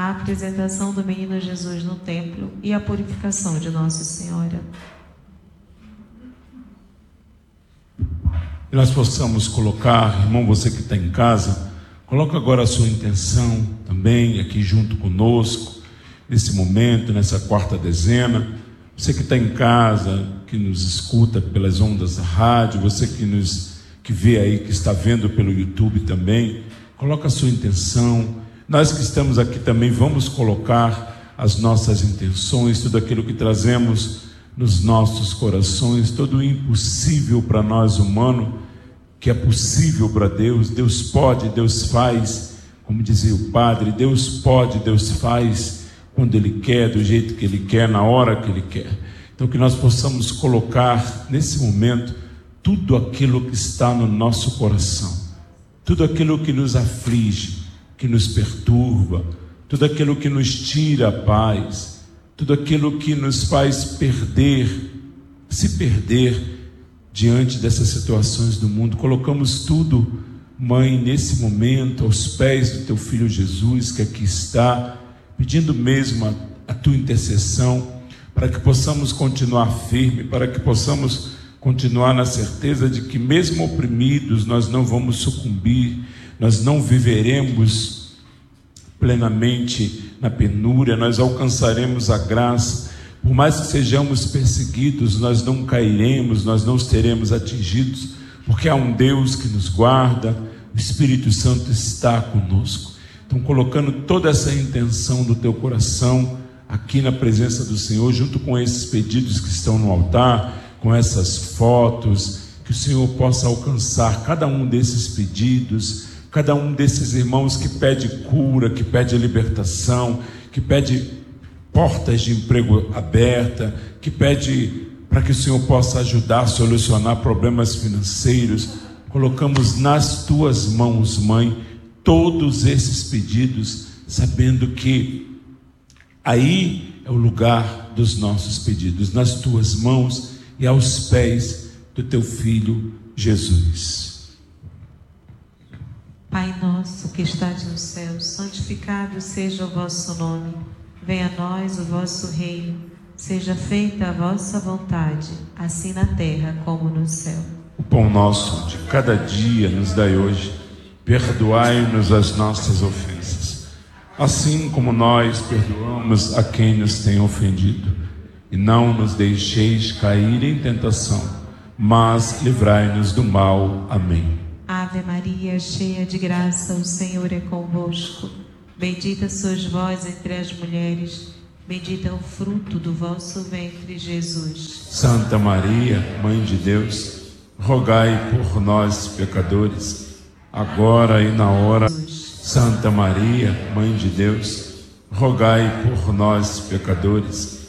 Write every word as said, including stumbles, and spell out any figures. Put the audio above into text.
a apresentação do menino Jesus no templo e a purificação de Nossa Senhora. Que nós possamos colocar, irmão, você que está em casa, coloca agora a sua intenção também aqui junto conosco, nesse momento, nessa quarta dezena. Você que está em casa, que nos escuta pelas ondas da rádio, você que nos que vê aí, que está vendo pelo YouTube também, coloca a sua intenção. Nós que estamos aqui também vamos colocar as nossas intenções, tudo aquilo que trazemos nos nossos corações, todo o impossível para nós humanos, que é possível para Deus. Deus pode, Deus faz, como dizia o padre, Deus pode, Deus faz, quando Ele quer, do jeito que Ele quer, na hora que Ele quer. Então que nós possamos colocar nesse momento tudo aquilo que está no nosso coração, tudo aquilo que nos aflige, que nos perturba, tudo aquilo que nos tira a paz, tudo aquilo que nos faz perder, se perder diante dessas situações do mundo. Colocamos tudo, Mãe, nesse momento, aos pés do Teu Filho Jesus, que aqui está, pedindo mesmo a, a Tua intercessão, para que possamos continuar firme, para que possamos continuar na certeza de que mesmo oprimidos, nós não vamos sucumbir, nós não viveremos plenamente na penúria, nós alcançaremos a graça. Por mais que sejamos perseguidos, nós não cairemos, nós não seremos atingidos, porque há um Deus que nos guarda, o Espírito Santo está conosco. Então, colocando toda essa intenção do teu coração aqui na presença do Senhor, junto com esses pedidos que estão no altar, com essas fotos, que o Senhor possa alcançar cada um desses pedidos, cada um desses irmãos que pede cura, que pede libertação, que pede portas de emprego aberta, que pede para que o Senhor possa ajudar a solucionar problemas financeiros. Colocamos nas tuas mãos, Mãe, todos esses pedidos, sabendo que aí é o lugar dos nossos pedidos, nas tuas mãos e aos pés do teu Filho Jesus. Pai nosso que estás no céu, santificado seja o vosso nome. Venha a nós o vosso reino. Seja feita a vossa vontade, assim na terra como no céu. O pão nosso de cada dia nos dai hoje. Perdoai-nos as nossas ofensas, assim como nós perdoamos a quem nos tem ofendido. E não nos deixeis cair em tentação, mas livrai-nos do mal. Amém. Ave Maria, cheia de graça, o Senhor é convosco. Bendita sois vós entre as mulheres, bendito é o fruto do vosso ventre, Jesus. Santa Maria, Mãe de Deus, rogai por nós, pecadores, agora e na hora. Santa Maria, Mãe de Deus, rogai por nós, pecadores,